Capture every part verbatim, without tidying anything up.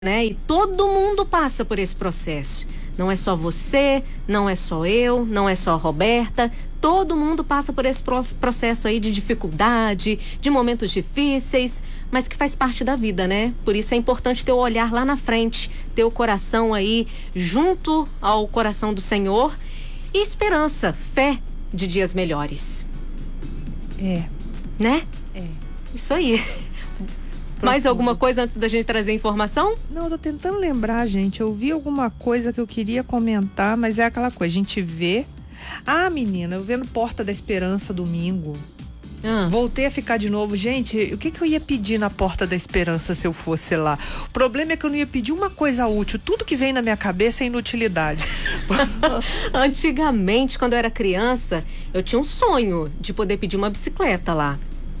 né? E todo mundo passa por esse processo. Não é só você, não é só eu, não é só a Roberta. Todo mundo passa por esse processo aí de dificuldade, de momentos difíceis, mas que faz parte da vida, né? Por isso é importante ter o olhar lá na frente, ter o coração aí junto ao coração do Senhor e esperança, fé de dias melhores. É. Né? É. Isso aí. Mais alguma coisa antes da gente trazer informação? Não, eu tô tentando lembrar, gente. Eu vi alguma coisa que eu queria comentar, mas é aquela coisa, a gente vê. Ah, menina, eu vendo Porta da Esperança domingo. Ah. Voltei a ficar de novo. Gente, o que, que eu ia pedir na Porta da Esperança se eu fosse lá? O problema é que eu não ia pedir uma coisa útil. Tudo que vem na minha cabeça é inutilidade. Antigamente, quando eu era criança, eu tinha um sonho de poder pedir uma bicicleta lá.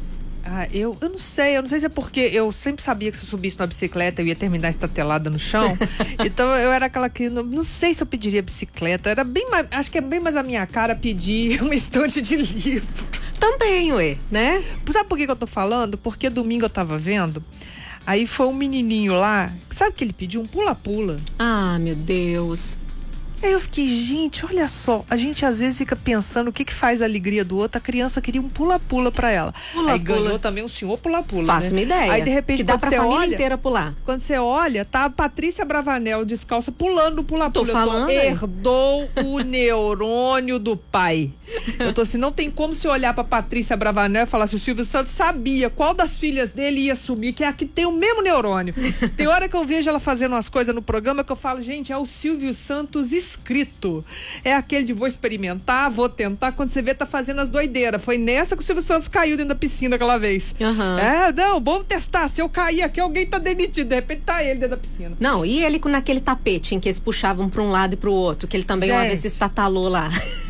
Ah, eu, eu não sei, eu não sei se é porque eu sempre sabia que se eu subisse numa bicicleta eu ia terminar estatelada no chão. Então eu era aquela que, não, não sei se eu pediria bicicleta, era bem mais, acho que é bem mais a minha cara pedir uma estante de livro. Também, ué, né? Sabe por que, que eu tô falando? Porque domingo eu tava vendo, aí foi um menininho lá, sabe o que ele pediu? Um pula-pula. Ah, meu Deus. Aí eu fiquei, gente, olha só, a gente às vezes fica pensando o que que faz a alegria do outro, a criança queria um pula-pula pra ela. Pula, aí pula. ganhou também um senhor pula-pula, Faço né? uma ideia. Aí de repente que dá quando pra você família olha, inteira pular. Quando você olha, tá a Patrícia Bravanel descalça pulando o pula-pula. Tô falando. Tô, herdou o neurônio do pai. Eu tô assim, não tem como você olhar pra Patrícia Bravanel e falar assim, o Silvio Santos sabia qual das filhas dele ia assumir, que é a que tem o mesmo neurônio. Tem hora que eu vejo ela fazendo umas coisas no programa que eu falo, gente, é o Silvio Santos escrito. É aquele de vou experimentar, vou tentar, quando você vê tá fazendo as doideiras. Foi nessa que o Silvio Santos caiu dentro da piscina aquela vez. Uhum. É, não, vamos testar. Se eu cair aqui, alguém tá demitido. De repente tá ele dentro da piscina. Não, e ele naquele tapete em que eles puxavam pra um lado e pro outro, que ele também gente, uma vez se estatalou lá.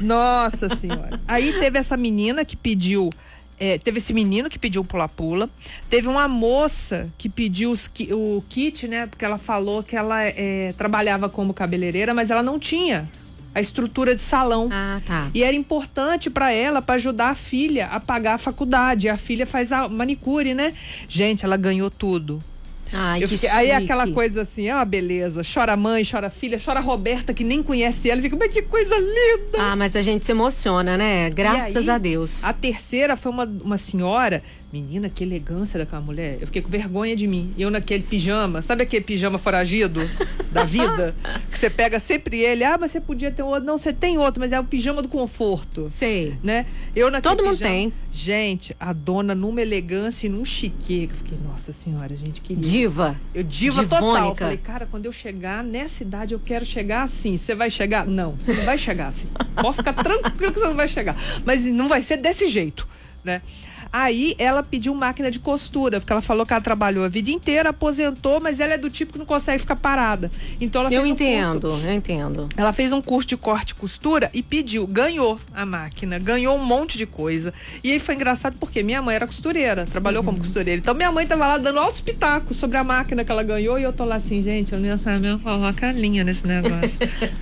Nossa senhora. Aí teve essa menina que pediu... É, teve esse menino que pediu um pula-pula. Teve uma moça que pediu os, o kit, né? Porque ela falou que ela é, trabalhava como cabeleireira, mas ela não tinha a estrutura de salão. Ah, tá. E era importante para ela, para ajudar a filha a pagar a faculdade. A filha faz a manicure, né? Gente, ela ganhou tudo. Ai, eu que fiquei, aí é chique. aquela coisa assim, é uma beleza. Chora a mãe, chora a filha, chora a Roberta, que nem conhece ela. Fica, mas que coisa linda! Ah, mas a gente se emociona, né? Graças aí, a Deus. A terceira foi uma, uma senhora... Menina, que elegância daquela mulher. Eu fiquei com vergonha de mim. Eu naquele pijama, sabe aquele pijama foragido da vida? Que você pega sempre ele. Ah, mas você podia ter outro. Não, você tem outro, mas é o pijama do conforto. Sei. Né? Eu naquele Todo mundo pijama, tem. Gente, a dona numa elegância e num chique. Eu fiquei, nossa senhora, gente, que lindo. Diva. Eu diva Divônica. total. Eu falei, cara, quando eu chegar nessa idade, eu quero chegar assim. Você vai chegar? Não, você não vai chegar assim. Pode ficar tranquilo que você não vai chegar. Mas não vai ser desse jeito, né? Aí ela pediu máquina de costura, porque ela falou que ela trabalhou a vida inteira, aposentou, mas ela é do tipo que não consegue ficar parada. Então ela fez eu um entendo, curso, eu entendo. Ela fez um curso de corte e costura e pediu, ganhou a máquina, ganhou um monte de coisa. E aí foi engraçado porque minha mãe era costureira, trabalhou uhum. como costureira. Então minha mãe tava lá dando altos pitacos sobre a máquina que ela ganhou e eu tô lá assim, gente, eu não ia saber colocar a linha nesse negócio.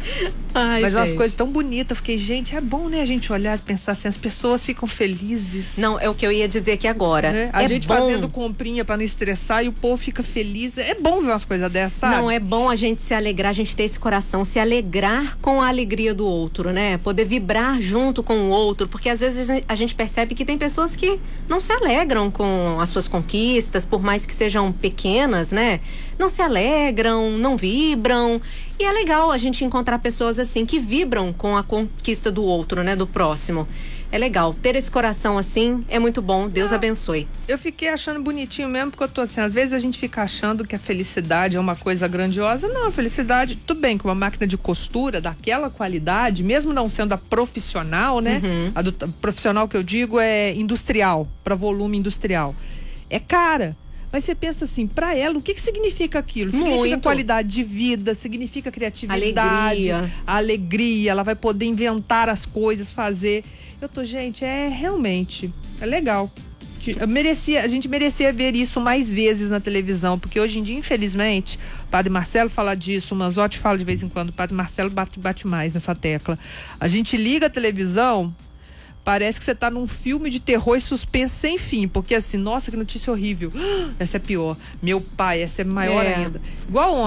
Ai, mas gente. umas coisas tão bonitas, eu fiquei, gente, é bom, né, a gente olhar e pensar assim, as pessoas ficam felizes. Não, é o que eu ia dizer aqui agora. Né? A é gente bom. fazendo comprinha pra não estressar e o povo fica feliz. É bom ver umas coisas dessas, sabe? Não, é bom a gente se alegrar, a gente ter esse coração, se alegrar com a alegria do outro, né? Poder vibrar junto com o outro, porque às vezes a gente percebe que tem pessoas que não se alegram com as suas conquistas, por mais que sejam pequenas, né? Não se alegram, não vibram. E é legal a gente encontrar pessoas assim que vibram com a conquista do outro, né? Do próximo. É legal. Ter esse coração assim é muito bom. Deus Não, abençoe. Eu fiquei achando bonitinho mesmo, porque eu tô assim, às vezes a gente fica achando que a felicidade é uma coisa grandiosa. Não, a felicidade, tudo bem, com uma máquina de costura daquela qualidade, mesmo não sendo a profissional, né? Uhum. A do, a profissional que eu digo é industrial, para volume industrial. É cara. Mas você pensa assim, pra ela, o que que significa aquilo? Significa Muito. qualidade de vida, significa criatividade, alegria. A alegria, ela vai poder inventar as coisas, fazer. Eu tô, gente, é realmente, é legal. Eu merecia, a gente merecia ver isso mais vezes na televisão, porque hoje em dia, infelizmente, o Padre Marcelo fala disso, o Manzotti fala de vez em quando, o Padre Marcelo bate, bate mais nessa tecla. A gente liga a televisão, parece que você tá num filme de terror e suspense sem fim, porque assim, nossa, que notícia horrível. Essa é pior. Meu pai, essa é maior É. ainda. Igual ontem.